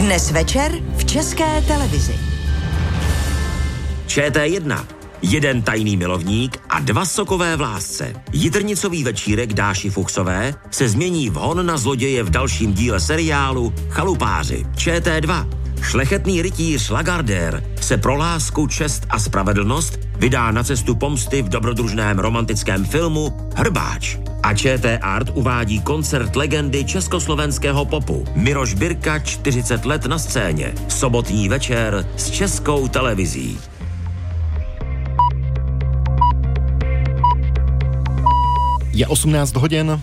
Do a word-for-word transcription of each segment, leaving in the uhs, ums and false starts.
Dnes večer v České televizi. Č T jedna. Jeden tajný milovník a dva sokové vlásce. Jitrnicový večírek Dáši Fuchsové se změní v hon na zloděje v dalším díle seriálu Chalupáři. Č T dva. Šlechetný rytíř Lagardère se pro lásku, čest a spravedlnost vydá na cestu pomsty v dobrodružném romantickém filmu Hrbáč. A Č T Art uvádí koncert legendy československého popu Miroš Birka čtyřicet let na scéně. Sobotní večer s Českou televizí. Je osmnáct hodin.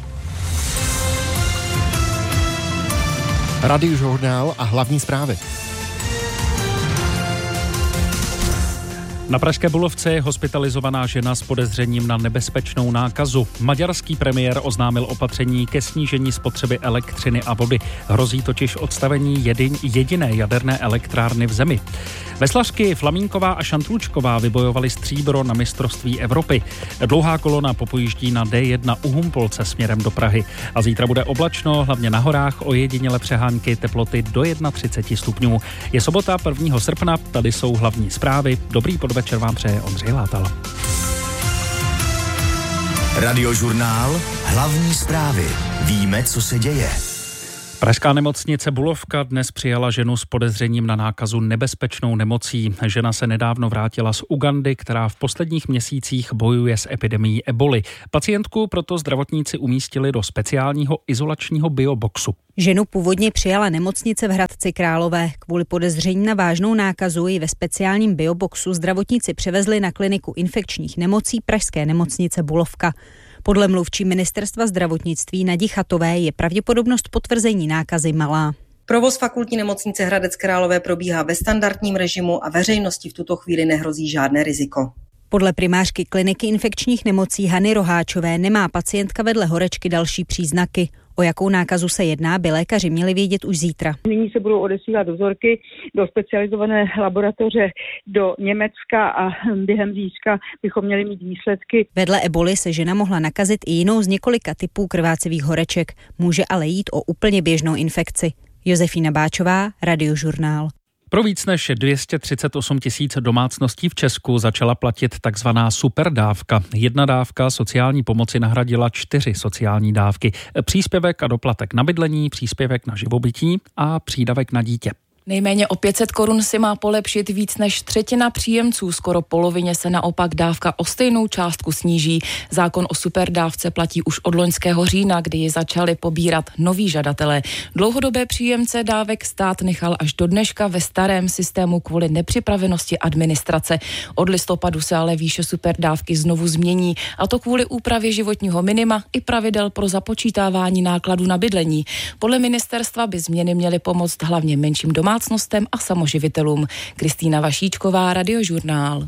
Radiožurnál a hlavní zprávy. Na pražské Bulovce je hospitalizovaná žena s podezřením na nebezpečnou nákazu. Maďarský premiér oznámil opatření ke snížení spotřeby elektřiny a vody. Hrozí totiž odstavení jedin, jediné jaderné elektrárny v zemi. Veslařky Flamínková a Šantůčková vybojovali stříbro na mistrovství Evropy. Dlouhá kolona popojíždí na D jedna u Humpolce směrem do Prahy. A zítra bude oblačno, hlavně na horách, ojediněle přehánky, teploty do třicet jedna stupňů. Je sobota prvního srpna, tady jsou hlavní zprávy. Dobrý podvečer vám přeje Ondřej Látal. Radiožurnál, hlavní zprávy. Víme, co se děje. Pražská nemocnice Bulovka dnes přijala ženu s podezřením na nákazu nebezpečnou nemocí. Žena se nedávno vrátila z Ugandy, která v posledních měsících bojuje s epidemií eboli. Pacientku proto zdravotníci umístili do speciálního izolačního bioboxu. Ženu původně přijala nemocnice v Hradci Králové. Kvůli podezření na vážnou nákazu ji ve speciálním bioboxu zdravotníci převezli na kliniku infekčních nemocí pražské nemocnice Bulovka. Podle mluvčí ministerstva zdravotnictví Nadi Chatové je pravděpodobnost potvrzení nákazy malá. Provoz fakultní nemocnice Hradec Králové probíhá ve standardním režimu a veřejnosti v tuto chvíli nehrozí žádné riziko. Podle primářky kliniky infekčních nemocí Hany Roháčové nemá pacientka vedle horečky další příznaky. O jakou nákazu se jedná, by lékaři měli vědět už zítra. Nyní se budou odesílat vzorky do specializované laboratoře do Německa a během zítřka bychom měli mít výsledky. Vedle eboli se žena mohla nakazit i jinou z několika typů krvácivých horeček. Může ale jít o úplně běžnou infekci. Josefína Báčová, Radiožurnál. Pro víc než dvě stě třicet osm tisíc domácností v Česku začala platit takzvaná superdávka. Jedna dávka sociální pomoci nahradila čtyři sociální dávky. Příspěvek a doplatek na bydlení, příspěvek na živobytí a přídavek na dítě. Nejméně o pět set korun si má polepšit víc než třetina příjemců, skoro polovině se naopak dávka o stejnou částku sníží. Zákon o superdávce platí už od loňského října, kdy ji začali pobírat noví žadatelé. Dlouhodobé příjemce dávek stát nechal až do dneška ve starém systému kvůli nepřipravenosti administrace. Od listopadu se ale výše superdávky znovu změní, a to kvůli úpravě životního minima i pravidel pro započítávání nákladů na bydlení. Podle ministerstva by změny měly pomoct hlavně menším domácnostem a samoživitelům. Kristýna Vašíčková, Radiožurnál.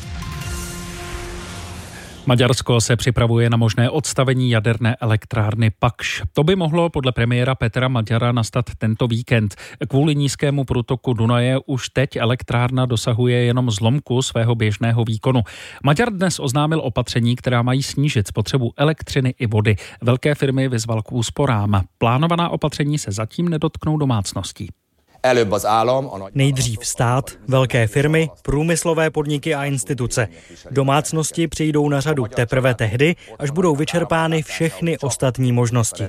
Maďarsko se připravuje na možné odstavení jaderné elektrárny Pakš. To by mohlo podle premiéra Petra Maďara nastat tento víkend. Kvůli nízkému průtoku Dunaje už teď elektrárna dosahuje jenom zlomku svého běžného výkonu. Maďar dnes oznámil opatření, která mají snížit spotřebu elektřiny i vody. Velké firmy vyzval k úsporám. Plánovaná opatření se zatím nedotknou domácností. Nejdřív stát, velké firmy, průmyslové podniky a instituce. Domácnosti přijdou na řadu teprve tehdy, až budou vyčerpány všechny ostatní možnosti.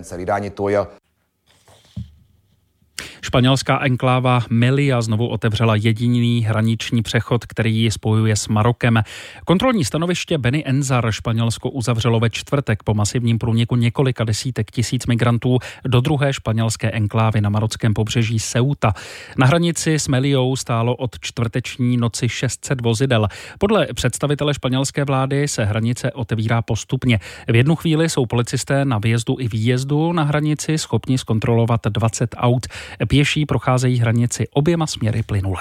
Španělská enkláva Melilla znovu otevřela jediný hraniční přechod, který ji spojuje s Marokem. Kontrolní stanoviště Beni Enzar Španělsko uzavřelo ve čtvrtek po masivním průniku několika desítek tisíc migrantů do druhé španělské enklávy na marockém pobřeží Ceuta. Na hranici s Melillou stálo od čtvrteční noci šest set vozidel. Podle představitele španělské vlády se hranice otevírá postupně. V jednu chvíli jsou policisté na vjezdu i výjezdu na hranici schopni zkontrolovat dvacet aut. Pěší procházejí hranici oběma směry plynule.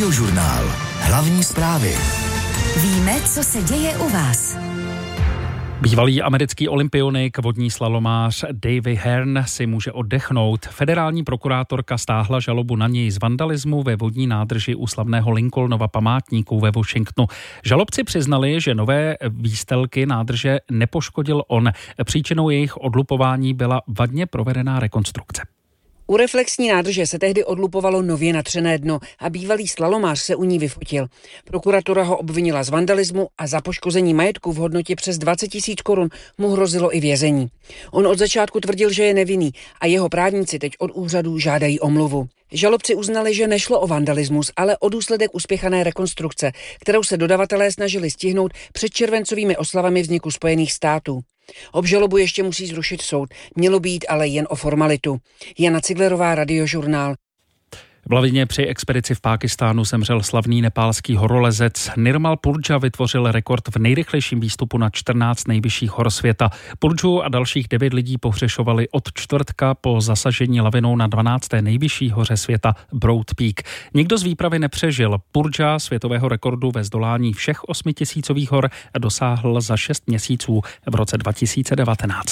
Radiožurnál. Hlavní zprávy. Víme, co se děje u vás. Bývalý americký olympionik, vodní slalomář Davy Hearn si může oddechnout. Federální prokurátorka stáhla žalobu na něj z vandalismu ve vodní nádrži u slavného Lincolnova památníku ve Washingtonu. Žalobci přiznali, že nové výstelky nádrže nepoškodil on. Příčinou jejich odlupování byla vadně provedená rekonstrukce. U reflexní nádrže se tehdy odlupovalo nově natřené dno a bývalý slalomář se u ní vyfotil. Prokuratura ho obvinila z vandalismu a za poškození majetku v hodnotě přes dvacet tisíc korun mu hrozilo i vězení. On od začátku tvrdil, že je nevinný a jeho právníci teď od úřadů žádají omluvu. Žalobci uznali, že nešlo o vandalismus, ale o důsledek uspěchané rekonstrukce, kterou se dodavatelé snažili stihnout před červencovými oslavami vzniku Spojených států. Obžalobu ještě musí zrušit soud, mělo být ale jen o formalitu. Jana Ciglerová, Radiožurnál. V lavině při expedici v Pákistánu zemřel slavný nepálský horolezec. Nirmal Purdža vytvořil rekord v nejrychlejším výstupu na čtrnáct nejvyšších hor světa. Purdžu a dalších devět lidí pohřešovali od čtvrtka po zasažení lavinou na dvanácté nejvyšší hoře světa Broad Peak. Nikdo z výpravy nepřežil. Purdža světového rekordu ve zdolání všech osmitisícových hor dosáhl za šest měsíců v roce dva tisíce devatenáct.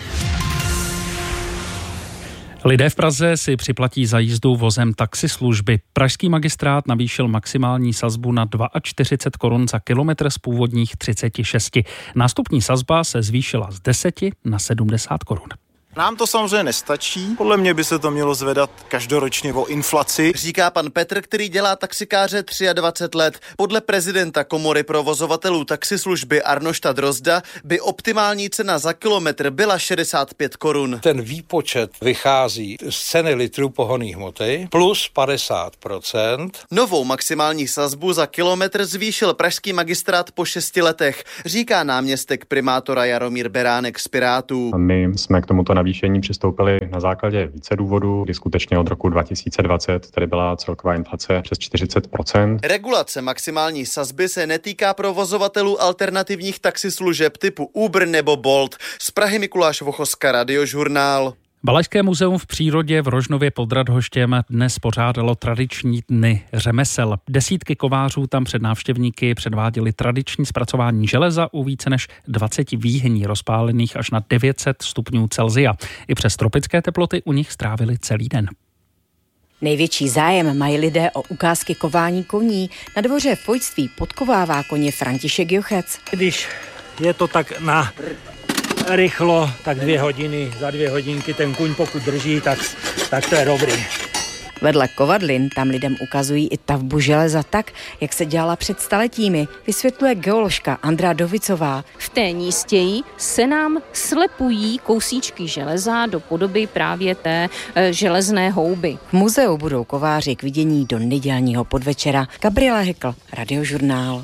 Lidé v Praze si připlatí za jízdu vozem taxislužby. Pražský magistrát navýšil maximální sazbu na čtyřicet dva korun za kilometr z původních třicet šest. Nástupní sazba se zvýšila z deseti na sedmdesát korun. Nám to samozřejmě nestačí. Podle mě by se to mělo zvedat každoročně o inflaci. Říká pan Petr, který dělá taxikáře dvacet tři let. Podle prezidenta Komory provozovatelů taxislužby Arnošta Drozda by optimální cena za kilometr byla šedesát pět korun. Ten výpočet vychází z ceny litrů pohonných hmoty plus padesát procent. Novou maximální sazbu za kilometr zvýšil pražský magistrát po šesti letech, říká náměstek primátora Jaromír Beránek z Pirátů. A my jsme k tomuto navýšení přistoupili na základě více důvodů, kdy skutečně od roku dva tisíce dvacet tady byla celková inflace přes čtyřicet procent. Regulace maximální sazby se netýká provozovatelů alternativních taxislužeb typu Uber nebo Bolt. Z Prahy Mikuláš Vochoska, Radiožurnál. Valašské muzeum v přírodě v Rožnově pod Radhoštěm dnes pořádalo tradiční dny řemesel. Desítky kovářů tam před návštěvníky předváděli tradiční zpracování železa u více než dvaceti výhní rozpálených až na devět set stupňů Celsia. I přes tropické teploty u nich strávili celý den. Největší zájem mají lidé o ukázky kování koní. Na dvoře v Vojtství podkovává koně František Jochec. Když je to tak na rychlo, tak dvě hodiny, za dvě hodinky ten kuň pokud drží, tak, tak to je dobrý. Vedle kovadlin tam lidem ukazují i tavbu železa tak, jak se dělala před staletími, vysvětluje geoložka Andrá Dovicová. V té nístěji se nám slepují kousíčky železa do podoby právě té e, železné houby. V muzeu budou kováři k vidění do nedělního podvečera. Gabriela Hekl, Radiožurnál.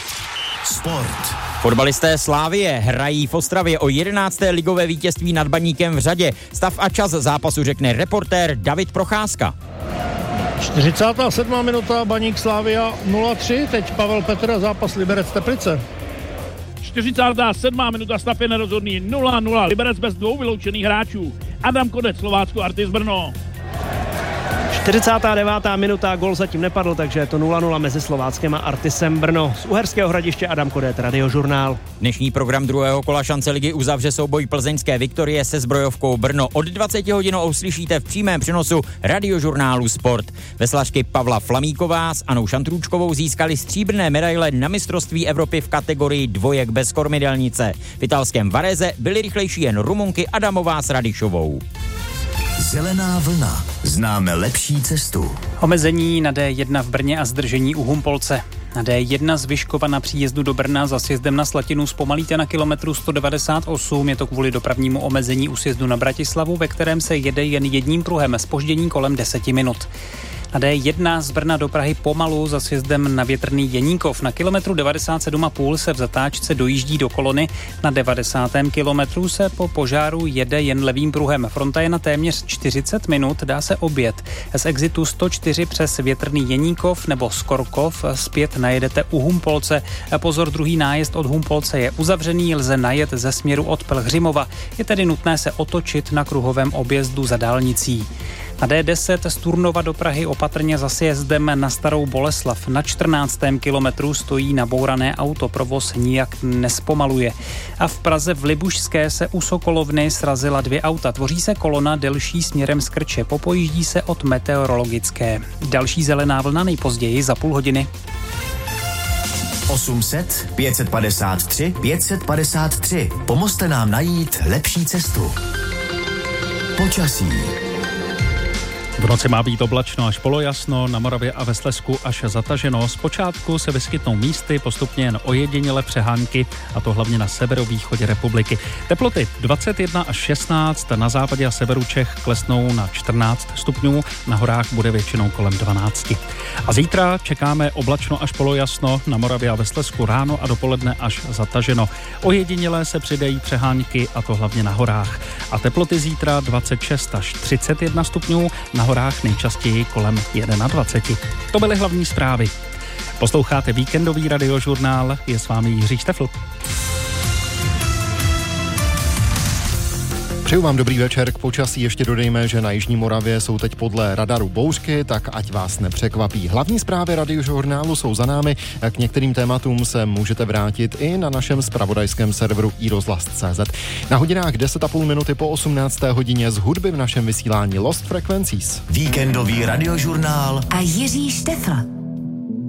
Sport. Fotbalisté Slávie hrají v Ostravě o jedenácté ligové vítězství nad Baníkem v řadě. Stav a čas zápasu řekne reportér David Procházka. čtyřicátá sedmá minuta, Baník Slavia nula tři, teď Pavel Petr, zápas Liberec Teplice. čtyřicátá sedmá minuta, stav je nerozhodný nula nula, Liberec bez dvou vyloučených hráčů. Adam Konec, Slovácko, Artis Brno. čtyřicátá devátá minuta, gól zatím nepadl, takže je to nula nula mezi Slováckem a Artisem Brno. Z Uherského Hradiště Adam Kodet, Radiožurnál. Dnešní program druhého kola šance ligy uzavře souboj plzeňské Viktorie se Zbrojovkou Brno. Od dvacet hodin uslyšíte v přímém přenosu Radiožurnálu Sport. Veslařky Pavla Flamíková s Anou Šantrůčkovou získali stříbrné medaile na mistrovství Evropy v kategorii dvojek bez kormidelnice. V italském Varese byly rychlejší jen Rumunky Adamová s Radišovou. Zelená vlna. Známe lepší cestu. Omezení na D jedna v Brně a zdržení u Humpolce. Na D jedna z Vyškova na příjezdu do Brna za sjezdem na Slatinu zpomalíte na kilometru sto devadesát osm. Je to kvůli dopravnímu omezení u sjezdu na Bratislavu, ve kterém se jede jen jedním pruhem, zpoždění kolem deseti minut. Na D jedna z Brna do Prahy pomalu za sjezdem na Větrný Jeníkov. Na kilometru devadesát sedm a půl se v zatáčce dojíždí do kolony. Na devadesátém kilometru se po požáru jede jen levým pruhem. Fronta je na téměř čtyřicet minut, dá se objet. Z exitu sto čtyři přes Větrný Jeníkov nebo Skorkov zpět najedete u Humpolce. Pozor, druhý nájezd od Humpolce je uzavřený, lze najet ze směru od Pelhřimova. Je tedy nutné se otočit na kruhovém objezdu za dálnicí. Na D deset z Turnova do Prahy opatrně za sjezdem na Starou Boleslav. Na čtrnáctém kilometru stojí nabourané auto, provoz nijak nespomaluje. A v Praze v Libušské se u Sokolovny srazila dvě auta. Tvoří se kolona delší směrem z Krče, popojíždí se od Meteorologické. Další zelená vlna nejpozději za půl hodiny. osm set, pět padesát tři, pět padesát tři. Pomozte nám najít lepší cestu. Počasí. V noci má být oblačno až polojasno, na Moravě a ve Slezsku až zataženo. Zpočátku se vyskytnou místy, postupně jen ojedinělé přehánky, a to hlavně na severovýchodě republiky. Teploty dvacet jedna až šestnáct, na západě a severu Čech klesnou na čtrnáct stupňů, na horách bude většinou kolem dvanáct. A zítra čekáme oblačno až polojasno, na Moravě a ve Slezsku ráno a dopoledne až zataženo. Ojedinělé se přidají přehánky, a to hlavně na horách. A teploty zítra dvacet šest až třicet jedna stupňů, na horách nejčastěji kolem dvacet jedna. To byly hlavní zprávy. Posloucháte víkendový radiožurnál, je s vámi Jiří Štefl. Přeju vám dobrý večer. K počasí ještě dodejme, že na Jižní Moravě jsou teď podle radaru bouřky, tak ať vás nepřekvapí. Hlavní zprávy radiožurnálu jsou za námi. K některým tématům se můžete vrátit i na našem zpravodajském serveru i rozhlas tečka cé zet. Na hodinách deset a půl minuty po osmnácté hodině z hudby v našem vysílání Lost Frequencies. Víkendový radiožurnál a Jiří Štefl.